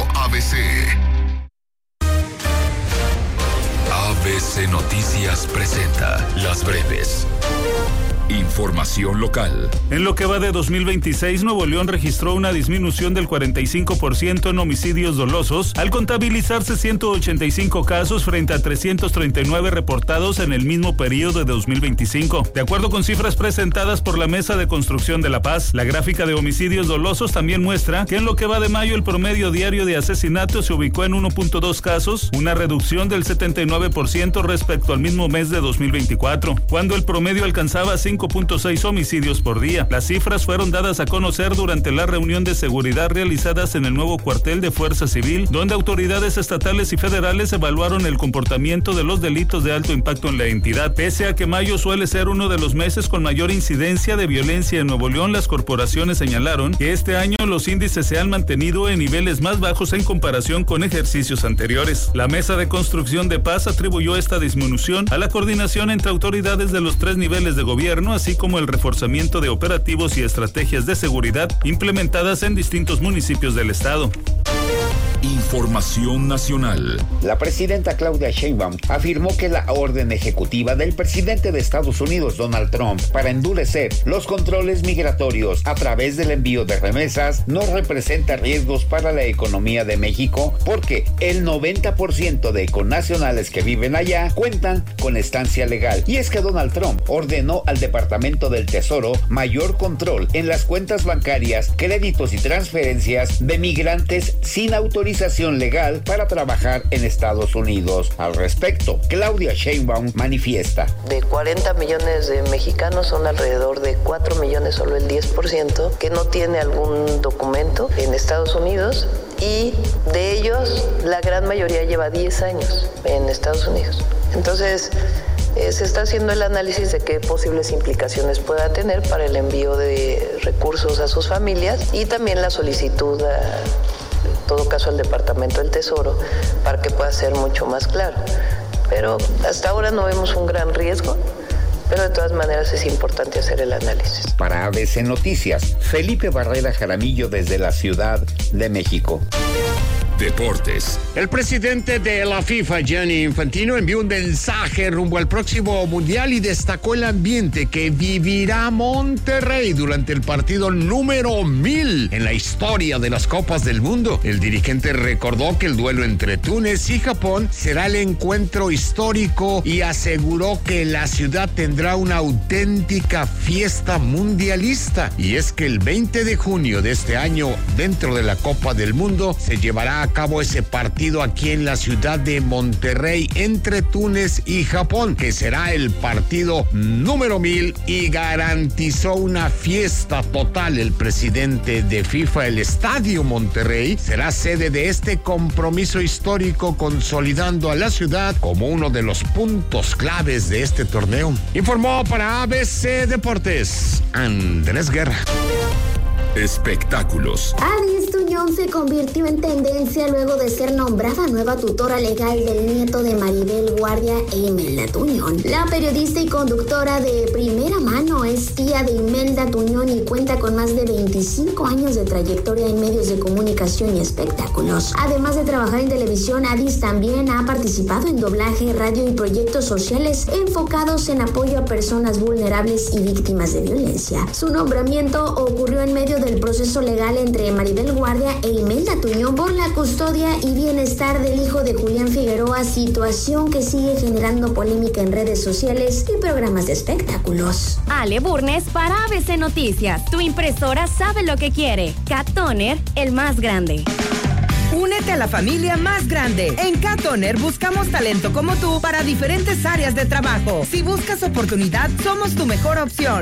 ABC. ABC Noticias presenta Las Breves. Información local. En lo que va de 2026, Nuevo León registró una disminución del 45% en homicidios dolosos, al contabilizarse 185 casos frente a 339 reportados en el mismo periodo de 2025. De acuerdo con cifras presentadas por la Mesa de Construcción de la Paz, la gráfica de homicidios dolosos también muestra que en lo que va de mayo el promedio diario de asesinatos se ubicó en 1.2 casos, una reducción del 79% respecto al mismo mes de 2024, cuando el promedio alcanzaba 5.6 homicidios por día. Las cifras fueron dadas a conocer durante la reunión de seguridad realizadas en el nuevo cuartel de Fuerza Civil, donde autoridades estatales y federales evaluaron el comportamiento de los delitos de alto impacto en la entidad. Pese a que mayo suele ser uno de los meses con mayor incidencia de violencia en Nuevo León, las corporaciones señalaron que este año los índices se han mantenido en niveles más bajos en comparación con ejercicios anteriores. La Mesa de Construcción de Paz atribuyó esta disminución a la coordinación entre autoridades de los 3 niveles de gobierno, así como el reforzamiento de operativos y estrategias de seguridad implementadas en distintos municipios del estado. Información nacional. La presidenta Claudia Sheinbaum afirmó que la orden ejecutiva del presidente de Estados Unidos, Donald Trump, para endurecer los controles migratorios a través del envío de remesas no representa riesgos para la economía de México, porque el 90% de connacionales que viven allá cuentan con estancia legal. Y es que Donald Trump ordenó al Departamento del Tesoro mayor control en las cuentas bancarias, créditos y transferencias de migrantes sin autorización legal para trabajar en Estados Unidos. Al respecto, Claudia Sheinbaum manifiesta: de 40 millones de mexicanos son alrededor de 4 millones, solo el 10%, que no tiene algún documento en Estados Unidos, y de ellos la gran mayoría lleva 10 años en Estados Unidos. Entonces, se está haciendo el análisis de qué posibles implicaciones pueda tener para el envío de recursos a sus familias, y también la solicitud en todo caso al Departamento del Tesoro para que pueda ser mucho más claro. Pero hasta ahora no vemos un gran riesgo, pero de todas maneras es importante hacer el análisis. Para ABC Noticias, Felipe Barrera Jaramillo desde la Ciudad de México. Deportes. El presidente de la FIFA, Gianni Infantino, envió un mensaje rumbo al próximo Mundial y destacó el ambiente que vivirá Monterrey durante el partido número 1000 en la historia de las Copas del Mundo. El dirigente recordó que el duelo entre Túnez y Japón será el encuentro histórico y aseguró que la ciudad tendrá una auténtica fiesta mundialista. Y es que el 20 de junio de este año, dentro de la Copa del Mundo, se llevará a cabo ese partido aquí en la ciudad de Monterrey entre Túnez y Japón, que será el partido número 1000, y garantizó una fiesta total. El presidente de FIFA, el Estadio Monterrey será sede de este compromiso histórico, consolidando a la ciudad como uno de los puntos claves de este torneo. Informó para ABC Deportes, Andrés Guerra. Espectáculos. Adis Tuñón se convirtió en tendencia luego de ser nombrada nueva tutora legal del nieto de Maribel Guardia e Imelda Tuñón. La periodista y conductora de primera mano es tía de Imelda Tuñón y cuenta con más de 25 años de trayectoria en medios de comunicación y espectáculos. Además de trabajar en televisión, Adis también ha participado en doblaje, radio y proyectos sociales enfocados en apoyo a personas vulnerables y víctimas de violencia. Su nombramiento ocurrió en medio del proceso legal entre Maribel Guardia e Imelda Tuñón por la custodia y bienestar del hijo de Julián Figueroa, situación que sigue generando polémica en redes sociales y programas de espectáculos. Ale Burnes para ABC Noticias. Tu impresora sabe lo que quiere. Cat Toner, el más grande. Únete a la familia más grande. En Cat Toner buscamos talento como tú para diferentes áreas de trabajo. Si buscas oportunidad, somos tu mejor opción.